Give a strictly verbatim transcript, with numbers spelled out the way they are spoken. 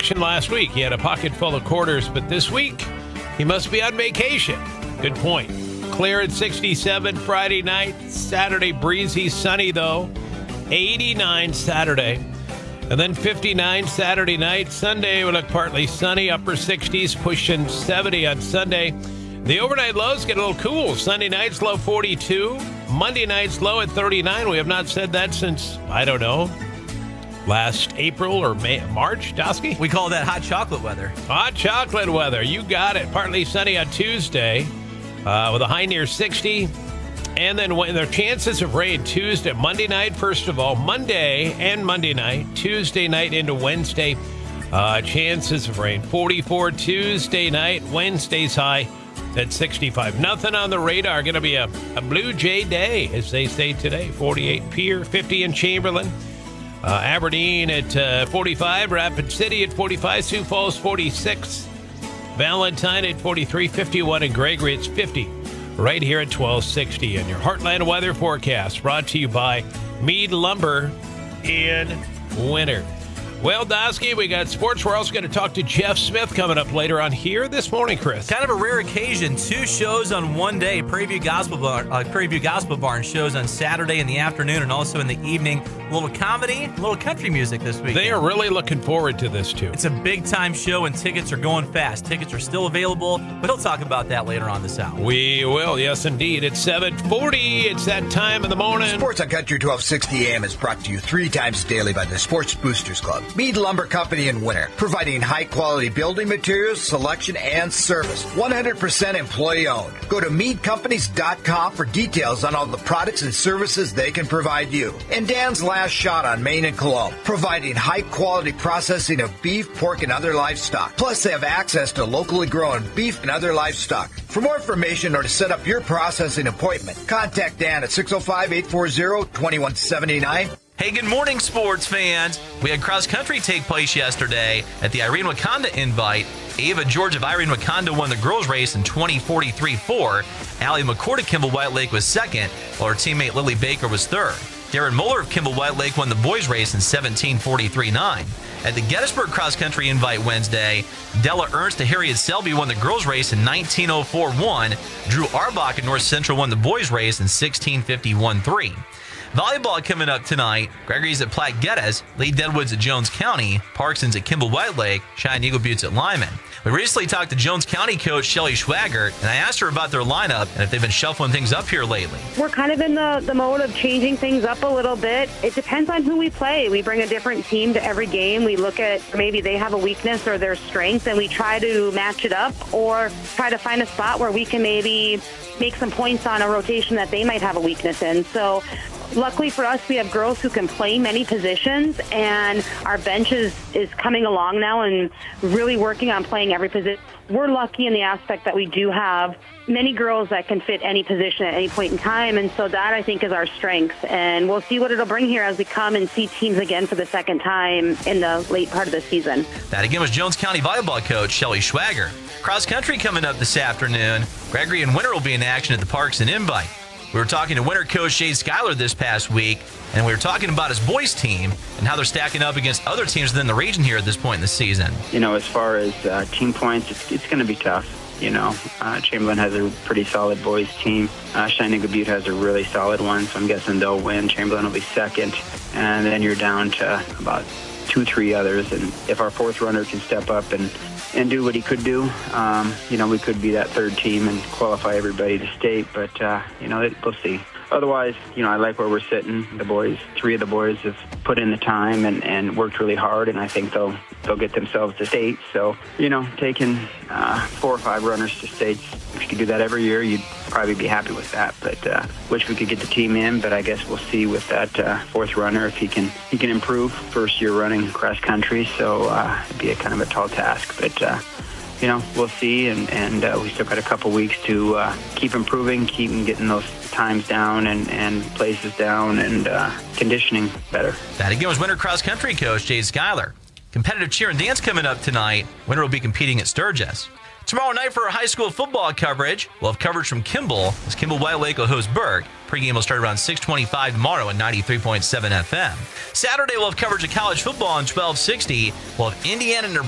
mentioned last week, he had a pocket full of quarters, but this week he must be on vacation. Good point. Clear at sixty-seven Friday night. Saturday, breezy, sunny though. eighty-nine Saturday. And then fifty-nine Saturday night. Sunday will look partly sunny, upper sixties, pushing seventy on Sunday. The overnight lows get a little cool. Sunday night's low forty-two. Monday night's low at thirty-nine. We have not said that since, I don't know, last April or May, March, Dosky? We call that hot chocolate weather. Hot chocolate weather. You got it. Partly sunny on Tuesday uh, with a high near sixty. And then when there are chances of rain Tuesday, Monday night, first of all, Monday and Monday night, Tuesday night into Wednesday, uh, chances of rain. forty-four Tuesday night, Wednesday's high at sixty-five. Nothing on the radar. Going to be a, a Blue Jay day, as they say today. forty-eight Pier, fifty in Chamberlain. Uh, Aberdeen at uh, forty-five. Rapid City at forty-five. Sioux Falls forty-six. Valentine at forty-three. fifty-one in Gregory. It's fifty right here at twelve sixty. And your Heartland weather forecast brought to you by Mead Lumber in winter. Well, Dosky, we got sports. We're also going to talk to Jeff Smith coming up later on here this morning, Chris. Kind of a rare occasion. Two shows on one day. Prairie View Gospel Barn, uh, Prairie View Gospel Barn shows on Saturday in the afternoon and also in the evening. A little comedy, a little country music this week. They are really looking forward to this, too. It's a big-time show, and tickets are going fast. Tickets are still available, but he'll talk about that later on this hour. We will, yes, indeed. It's seven forty. It's that time of the morning. Sports on Country twelve sixty A M is brought to you three times daily by the Sports Boosters Club. Mead Lumber Company in winter, providing high-quality building materials, selection, and service. one hundred percent employee-owned. Go to mead companies dot com for details on all the products and services they can provide you. And Dan's Last Shot on Main and Cologne, providing high-quality processing of beef, pork, and other livestock. Plus, they have access to locally grown beef and other livestock. For more information or to set up your processing appointment, contact Dan at six oh five, eight four zero, two one seven nine. Hey, good morning, sports fans. We had cross-country take place yesterday at the Irene Wakanda Invite. Ava George of Irene Wakanda won the girls' race in twenty forty-three four. Allie McCord of Kimball White Lake was second, while her teammate Lily Baker was third. Darren Muller of Kimball White Lake won the boys' race in seventeen forty-three nine. At the Gettysburg Cross Country Invite Wednesday, Della Ernst to Harriet Selby won the girls' race in nineteen oh four one. Drew Arbach of North Central won the boys' race in sixteen fifty-one three. Volleyball coming up tonight. Gregory's at Platte Geddes, Lee Deadwoods at Jones County, Parkson's at Kimball White Lake, Cheyenne Eagle Buttes at Lyman. We recently talked to Jones County coach Shelly Schwager, and I asked her about their lineup and if they've been shuffling things up here lately. We're kind of in the, the mode of changing things up a little bit. It depends on who we play. We bring a different team to every game. We look at maybe they have a weakness or their strength, and we try to match it up or try to find a spot where we can maybe make some points on a rotation that they might have a weakness in. So luckily for us, we have girls who can play many positions, and our bench is, is coming along now and really working on playing every position. We're lucky in the aspect that we do have many girls that can fit any position at any point in time, and so that, I think, is our strength. And we'll see what it'll bring here as we come and see teams again for the second time in the late part of the season. That, again, was Jones County volleyball coach Shelly Schwager. Cross country coming up this afternoon. Gregory and Winter will be in action at the Parks and Invite. We were talking to Winter coach Shade Schuyler this past week, and we were talking about his boys' team and how they're stacking up against other teams within the region here at this point in the season. You know, as far as uh, team points, it's, it's going to be tough. You know, uh, Chamberlain has a pretty solid boys' team. Uh, Cheyenne Eagle Butte has a really solid one, so I'm guessing they'll win. Chamberlain will be second, and then you're down to about two, three others. And if our fourth runner can step up and and do what he could do, um, you know, we could be that third team and qualify everybody to state. But, uh, you know, it, we'll see. Otherwise, you know, I like where we're sitting. The boys, three of the boys have put in the time and, and worked really hard, and I think they'll they'll get themselves to state. So, you know, taking uh, four or five runners to states, if you could do that every year, you'd probably be happy with that. But uh, wish we could get the team in, but I guess we'll see with that uh, fourth runner if he can he can improve. First year running cross country, so uh, it'd be a kind of a tall task. But uh, you know, we'll see, and, and uh, we still got a couple weeks to uh, keep improving, keep getting those times down and, and places down and uh, conditioning better. That again was Winter Cross Country coach Jade Schuyler. Competitive cheer and dance coming up tonight. Winter will be competing at Sturgis. Tomorrow night for our high school football coverage, we'll have coverage from Kimball as Kimball White Lake will host Berg. Pregame will start around six twenty-five tomorrow at ninety-three point seven F M. Saturday we'll have coverage of college football on twelve sixty. We'll have Indiana and